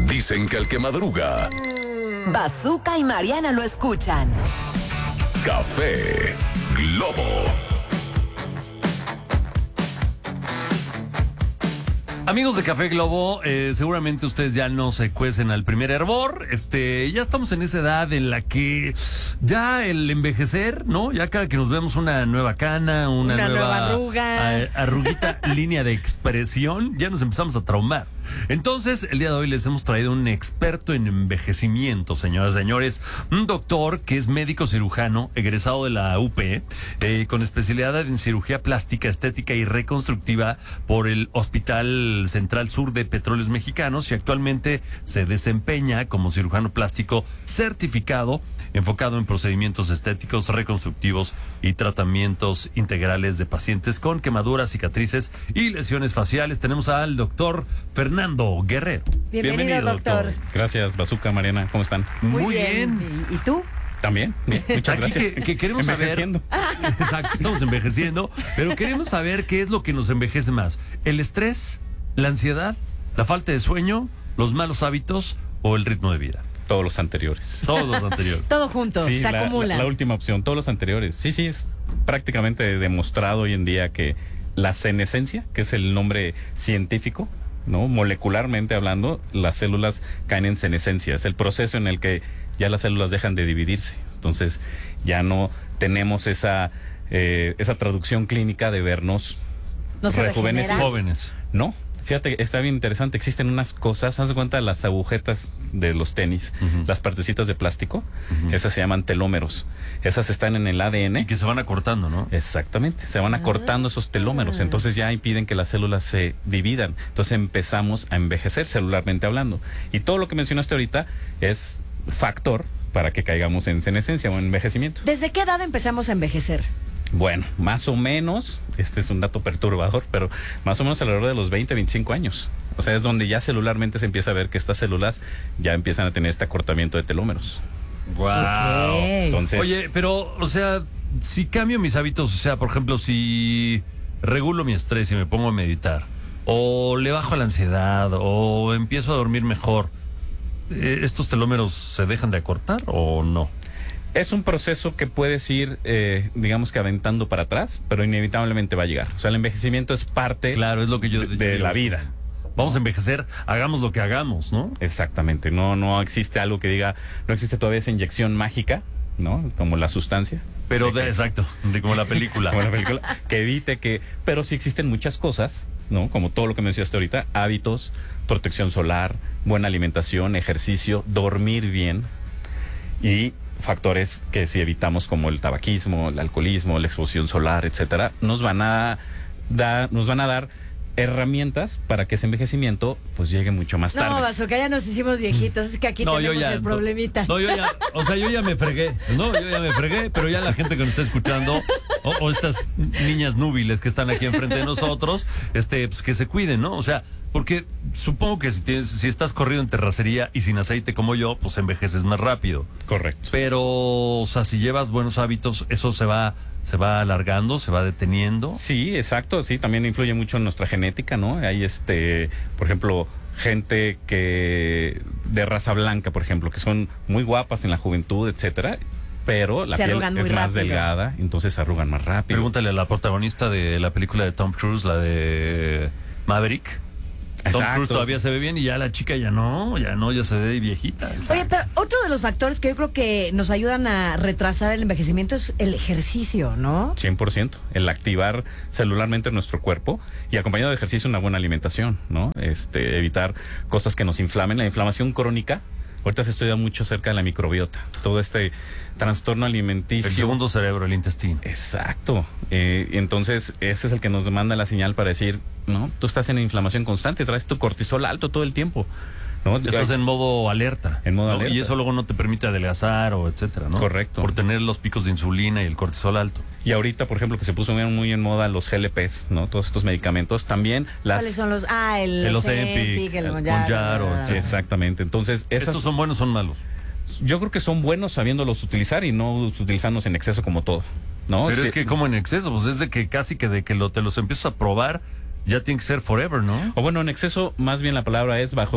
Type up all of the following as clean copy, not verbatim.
Dicen que el que madruga, Bazooka y Mariana lo escuchan. Café Globo. Amigos de Café Globo, seguramente ustedes ya no se cuecen al primer hervor. Ya estamos en esa edad en la que ya el envejecer, ¿no? Ya cada que nos vemos una nueva cana, una nueva arruga, arruguita, línea de expresión, ya nos empezamos a traumar. Entonces, el día de hoy les hemos traído un experto en envejecimiento, señoras y señores, un doctor que es médico cirujano, egresado de la UP, con especialidad en cirugía plástica, estética y reconstructiva por el Hospital Central Sur de Petróleos Mexicanos y actualmente se desempeña como cirujano plástico certificado, enfocado en procedimientos estéticos, reconstructivos y tratamientos integrales de pacientes con quemaduras, cicatrices y lesiones faciales. Tenemos al doctor Fernando Guerrero. Bienvenido, doctor. Gracias, Bazooka, Mariana, ¿cómo están? Muy bien. ¿Y tú? También, bien, muchas Aquí gracias. que queremos saber. Exacto, estamos envejeciendo, pero queremos saber qué es lo que nos envejece más: el estrés, la ansiedad, la falta de sueño, los malos hábitos o el ritmo de vida. Todos los anteriores. Todos los anteriores. Todo junto, Sí, se acumula. la última opción, todos los anteriores. Sí, es prácticamente demostrado hoy en día que la senescencia, que es el nombre científico, ¿no? Molecularmente hablando, las células caen en senescencia. Es el proceso en el que ya las células dejan de dividirse. Entonces, ya no tenemos esa traducción clínica de vernos ¿No se regenera? Jóvenes. No. Fíjate, está bien interesante. Existen unas cosas, haz de cuenta las agujetas de los tenis, las partecitas de plástico, esas se llaman telómeros. Esas están en el ADN. Y que se van acortando, ¿no? Exactamente, se van acortando esos telómeros, entonces ya impiden que las células se dividan. Entonces empezamos a envejecer celularmente hablando. Y todo lo que mencionaste ahorita es factor para que caigamos en senescencia o en envejecimiento. ¿Desde qué edad empezamos a envejecer? Bueno, más o menos, este es un dato perturbador, pero más o menos alrededor de los 20, 25 años. O sea, es donde ya celularmente se empieza a ver que estas células ya empiezan a tener este acortamiento de telómeros. Wow. Ok. Entonces, Oye, pero, o sea, si cambio mis hábitos, o sea, por ejemplo, si regulo mi estrés y me pongo a meditar, o le bajo la ansiedad, o empiezo a dormir mejor, ¿estos telómeros se dejan de acortar o no? es un proceso que puedes ir, digamos que aventando para atrás, pero inevitablemente va a llegar. O sea, el envejecimiento es parte Claro, es lo que yo de la vida. Vamos a envejecer, hagamos lo que hagamos, ¿no? Exactamente, no existe algo que diga, no existe todavía esa inyección mágica, ¿no? Como la sustancia. Pero exacto, como la película. Como la película, que evite que, pero sí existen muchas cosas, ¿no? Como todo lo que mencionaste ahorita, hábitos, protección solar, buena alimentación, ejercicio, dormir bien y factores que si evitamos como el tabaquismo, el alcoholismo, la exposición solar, etcétera, nos van a dar herramientas para que ese envejecimiento pues llegue mucho más tarde. No, Bazooka, ya nos hicimos viejitos, es que aquí tenemos el problemita. No, yo ya me fregué, pero ya la gente que nos está escuchando, o estas niñas núbiles que están aquí enfrente de nosotros, pues que se cuiden, ¿no? O sea, porque supongo que si estás corrido en terracería y sin aceite como yo, pues envejeces más rápido. Correcto. Pero, o sea, si llevas buenos hábitos, eso se va alargando, se va deteniendo. Sí, exacto, sí, también influye mucho en nuestra genética, ¿no? Hay por ejemplo, gente que de raza blanca, por ejemplo, que son muy guapas en la juventud, etcétera, pero la piel es más delgada, entonces se arrugan más rápido. Pregúntale a la protagonista de la película de Tom Cruise, la de Maverick. Tom Cruise todavía se ve bien y ya la chica ya se ve viejita. Exacto. Oye, pero otro de los factores que yo creo que nos ayudan a retrasar el envejecimiento es el ejercicio, ¿no? 100%, el activar celularmente nuestro cuerpo y acompañado de ejercicio una buena alimentación, ¿no? Evitar cosas que nos inflamen, la inflamación crónica. Ahorita se estudia mucho acerca de la microbiota, todo este trastorno alimenticio. El segundo cerebro, el intestino. Exacto. Entonces, ese es el que nos manda la señal para decir, no, tú estás en inflamación constante, traes tu cortisol alto todo el tiempo, ¿no? Estás en modo alerta. En modo ¿no? alerta. Y eso luego no te permite adelgazar o etcétera, ¿no? Correcto. Por tener los picos de insulina y el cortisol alto. Y ahorita, por ejemplo, que se puso muy en moda los GLPs, ¿no? Todos estos medicamentos, también ¿Cuáles son los? El Ozempic, el Mounjaro. Sí, exactamente. Entonces, ¿estos son buenos o son malos? Yo creo que son buenos sabiéndolos utilizar y no utilizándolos en exceso como todo, ¿no? Pero es que como en exceso, pues es de que casi que te los empiezas a probar, ya tiene que ser forever, ¿no? O bueno, en exceso, más bien la palabra es bajo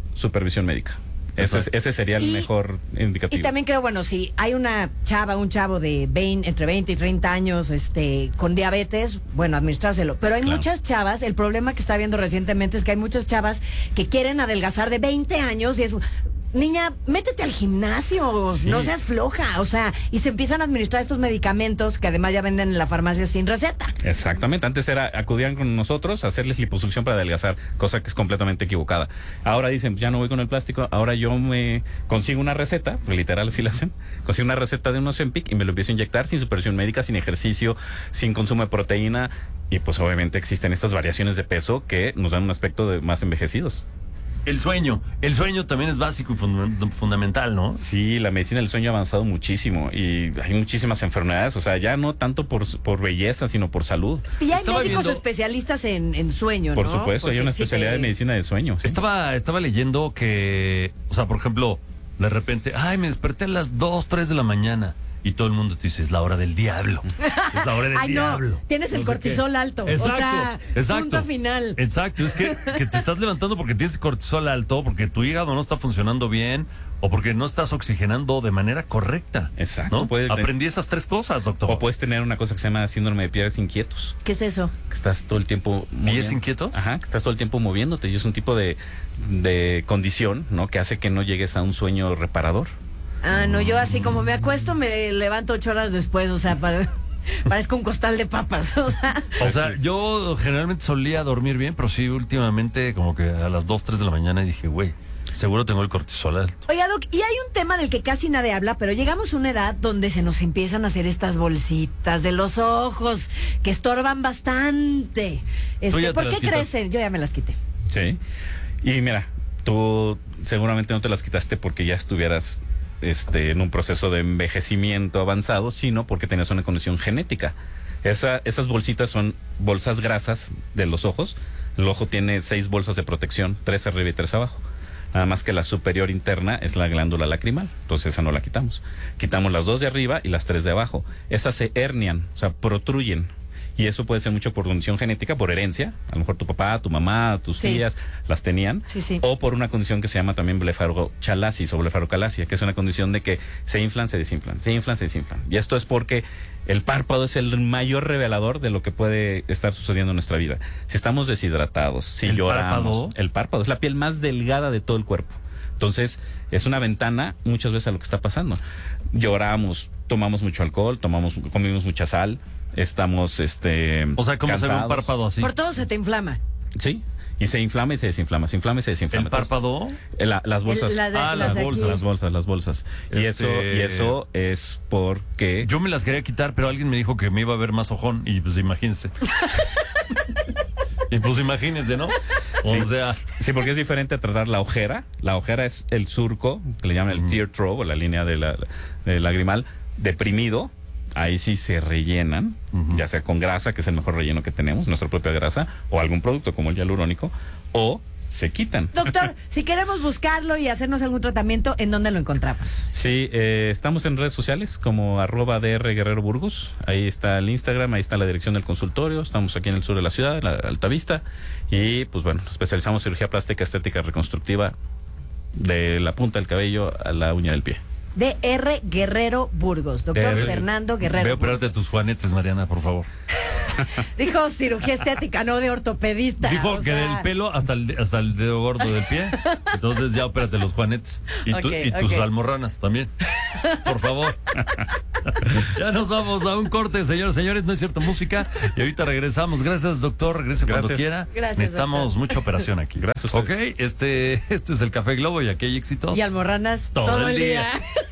supervisión médica. Ese sería el mejor indicativo. Y también creo, bueno, si hay una chava, un chavo de entre 20 y 30 años con diabetes, bueno, administrárselo. Pero hay muchas chavas, el problema que está viendo recientemente es que hay muchas chavas que quieren adelgazar de 20 años y es... Niña, métete al gimnasio, no seas floja, o sea, y se empiezan a administrar estos medicamentos que además ya venden en la farmacia sin receta. Exactamente, antes acudían con nosotros a hacerles liposucción para adelgazar, cosa que es completamente equivocada. Ahora dicen, ya no voy con el plástico, ahora yo me consigo una receta, pues literal así la hacen, consigo una receta de un Ozempic y me lo empiezo a inyectar sin supervisión médica, sin ejercicio, sin consumo de proteína, y pues obviamente existen estas variaciones de peso que nos dan un aspecto de más envejecidos. El sueño también es básico y fundamental, ¿no? Sí, la medicina del sueño ha avanzado muchísimo y hay muchísimas enfermedades, o sea, ya no tanto por belleza, sino por salud. Y hay médicos especialistas en sueño, ¿no? Por supuesto, porque hay una especialidad de medicina del sueño. ¿Sí? Estaba leyendo que, o sea, por ejemplo, de repente, me desperté a las 2, 3 de la mañana. Y todo el mundo te dice, es la hora del diablo. Es la hora del diablo. No, tienes el cortisol alto. Exacto, o sea, punto final. Exacto, es que te estás levantando porque tienes cortisol alto, porque tu hígado no está funcionando bien o porque no estás oxigenando de manera correcta. Exacto. ¿No? Aprendí esas 3 cosas, doctor. O puedes tener una cosa que se llama síndrome de pies inquietos. ¿Qué es eso? Que estás todo el tiempo ¿Pies inquietos? Ajá, que estás todo el tiempo moviéndote y es un tipo de condición, ¿no? Que hace que no llegues a un sueño reparador. No, yo así como me acuesto, me levanto 8 horas después, o sea, parezco un costal de papas, o sea, yo generalmente solía dormir bien, pero sí, últimamente como que a las 2, 3 de la mañana dije, güey, seguro tengo el cortisol alto. Oiga, Doc, y hay un tema del que casi nadie habla, pero llegamos a una edad donde se nos empiezan a hacer estas bolsitas de los ojos, que estorban bastante. ¿Por qué crecen? Yo ya me las quité. Sí, y mira, tú seguramente no te las quitaste porque ya estuvieras... en un proceso de envejecimiento avanzado, sino porque tenías una condición genética. Esas bolsitas son bolsas grasas de los ojos. El ojo tiene 6 bolsas de protección, 3 arriba y 3 abajo. Nada más que la superior interna es la glándula lacrimal, entonces esa no la quitamos. Quitamos las 2 de arriba y las 3 de abajo. Esas se hernian, o sea, protruyen. Y eso puede ser mucho por condición genética, por herencia. A lo mejor tu papá, tu mamá, tus tías las tenían. Sí. O por una condición que se llama también blefarochalasis o blefarocalasia, que es una condición de que se inflan, se desinflan, se inflan, se desinflan. Y esto es porque el párpado es el mayor revelador de lo que puede estar sucediendo en nuestra vida. Si estamos deshidratados, si lloramos. ¿El párpado? Es la piel más delgada de todo el cuerpo. Entonces, es una ventana muchas veces a lo que está pasando. Lloramos, tomamos mucho alcohol, comimos mucha sal. Estamos, o sea, ¿cómo cansados. se ve un párpado así? Por todo se te inflama. Sí, y se inflama y se desinflama, se inflama y se desinflama. ¿El párpado? Las bolsas. Las bolsas. Y eso es porque... Yo me las quería quitar, pero alguien me dijo que me iba a ver más ojón y pues imagínense. Y pues imagínense, ¿no? Sí. O sea... Sí, porque es diferente a tratar la ojera. La ojera es el surco, que le llaman el tear trough, o la línea de lagrimal, deprimido. Ahí sí se rellenan, ya sea con grasa, que es el mejor relleno que tenemos, nuestra propia grasa, o algún producto como el hialurónico, o se quitan. Doctor, si queremos buscarlo y hacernos algún tratamiento, ¿en dónde lo encontramos? Sí, estamos en redes sociales como @DR Guerrero Burgos. Ahí está el Instagram, ahí está la dirección del consultorio. Estamos aquí en el sur de la ciudad, en la Altavista. Y pues bueno, especializamos en cirugía plástica, estética, reconstructiva, de la punta del cabello a la uña del pie. DR Guerrero Burgos, doctor Fernando Guerrero. Ve a operarte tus juanetes, Mariana, por favor. Dijo cirugía estética, no de ortopedista. Dijo que del pelo hasta el dedo gordo del pie. Entonces ya óperate los juanetes. Y tus almorranas también. Por favor. Ya nos vamos a un corte, señores. No es cierto, música. Y ahorita regresamos. Gracias, doctor. Regrese cuando quiera. Gracias, necesitamos doctor. mucha operación aquí. Gracias. Ok, esto es el Café Globo y aquí hay éxitos. Y almorranas todo el día.